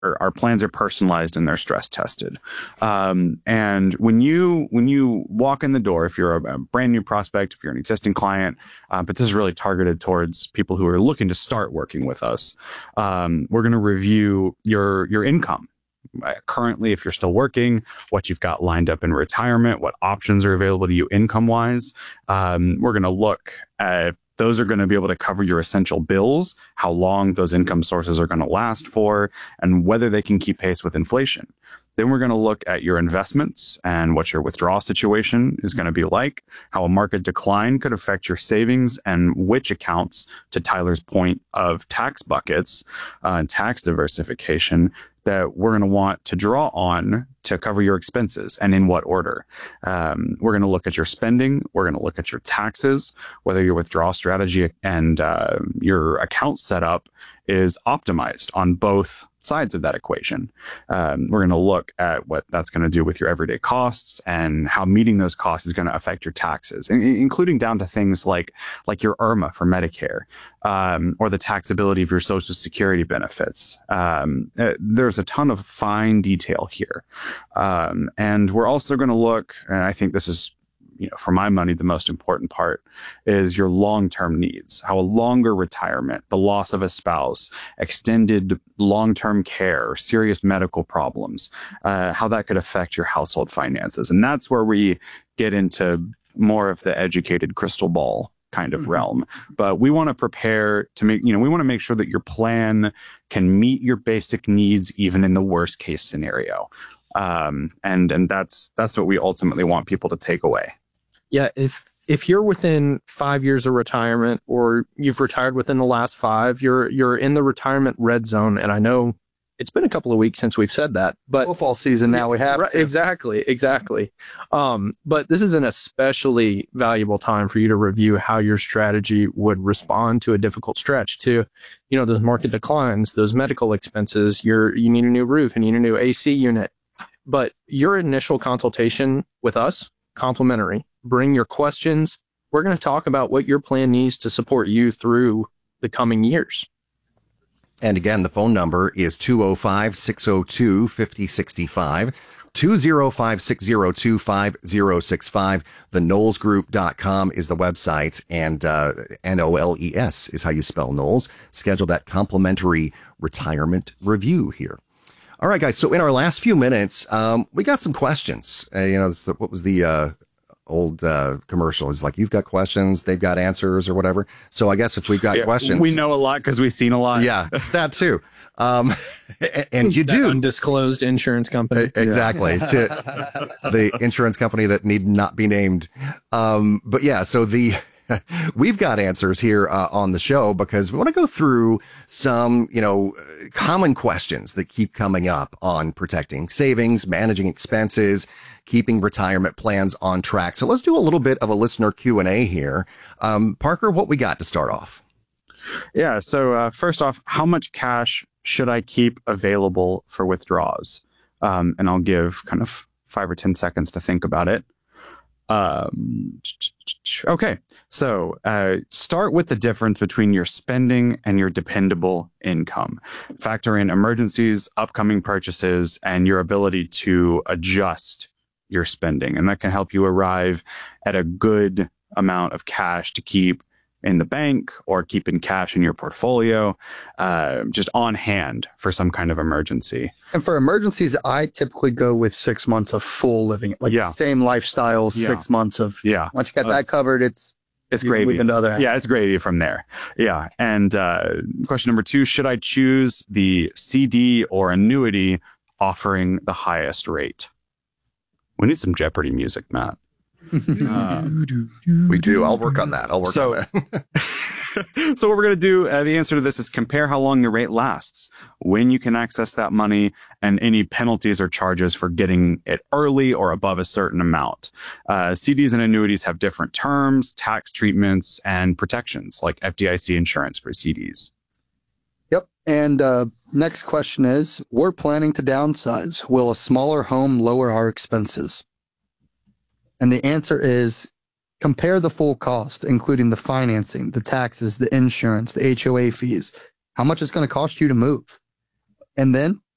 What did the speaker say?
our plans are personalized and they're stress tested. And when you walk in the door, if you're a brand new prospect, if you're an existing client, but this is really targeted towards people who are looking to start working with us, we're going to review your income. Currently, if you're still working, what you've got lined up in retirement, what options are available to you income wise. We're going to look at those are going to be able to cover your essential bills, how long those income sources are going to last for, and whether they can keep pace with inflation. Then we're going to look at your investments and what your withdrawal situation is going to be like, how a market decline could affect your savings, and which accounts, to Tyler's point of tax buckets and tax diversification, that we're going to want to draw on to cover your expenses and in what order. We're going to look at your spending. We're going to look at your taxes, whether your withdrawal strategy and your account setup is optimized on both sides of that equation. We're going to look at what that's going to do with your everyday costs and how meeting those costs is going to affect your taxes, including down to things like your IRMA for Medicare, or the taxability of your Social Security benefits. There's a ton of fine detail here. And we're also going to look, and I think this is, for my money, the most important part is your long-term needs, how a longer retirement, the loss of a spouse, extended long-term care, serious medical problems, how that could affect your household finances. And that's where we get into more of the educated crystal ball kind of realm. But we want to prepare to make, we want to make sure that your plan can meet your basic needs, even in the worst case scenario. And that's what we ultimately want people to take away. Yeah, if you're within 5 years of retirement, or you've retired within the last 5, you're in the retirement red zone. And I know it's been a couple of weeks since we've said that, but football season now we have right, exactly. But this is an especially valuable time for you to review how your strategy would respond to a difficult stretch, to those market declines, those medical expenses. You need a new roof, you need a new AC unit. But your initial consultation with us, complimentary. Bring your questions. We're going to talk about what your plan needs to support you through the coming years. And again, the phone number is 205-602-5065, 205-602-5065. TheKnowlesGroup.com is the website, and Noles is how you spell Knowles. Schedule that complimentary retirement review here. All right, guys. So in our last few minutes, we got some questions. What was the old commercial? Is like, you've got questions, they've got answers, or whatever. So I guess if we've got questions, we know a lot because we've seen a lot. Yeah, that too. And you do undisclosed insurance company. Exactly. To the insurance company that need not be named. But yeah, so we've got answers here on the show, because we want to go through some, common questions that keep coming up on protecting savings, managing expenses, keeping retirement plans on track. So let's do a little bit of a listener Q&A here. Parker, what we got to start off? Yeah. So first off, how much cash should I keep available for withdrawals? And I'll give kind of 5 or 10 seconds to think about it. Okay. So start with the difference between your spending and your dependable income. Factor in emergencies, upcoming purchases, and your ability to adjust your spending. And that can help you arrive at a good amount of cash to keep in the bank or keep in cash in your portfolio, just on hand for some kind of emergency. And for emergencies, I typically go with 6 months of full living, same lifestyle, 6 months of, once you got that covered, it's gravy. Into other yeah, it's gravy from there. Yeah. And question number 2, should I choose the CD or annuity offering the highest rate? We need some Jeopardy music, Matt. We do. I'll work on that. on that. So what we're going to do, the answer to this is compare how long your rate lasts, when you can access that money, and any penalties or charges for getting it early or above a certain amount. CDs and annuities have different terms, tax treatments, and protections, like FDIC insurance for CDs. Yep. And next question is, we're planning to downsize. Will a smaller home lower our expenses? And the answer is, compare the full cost, including the financing, the taxes, the insurance, the HOA fees, how much it's going to cost you to move. And then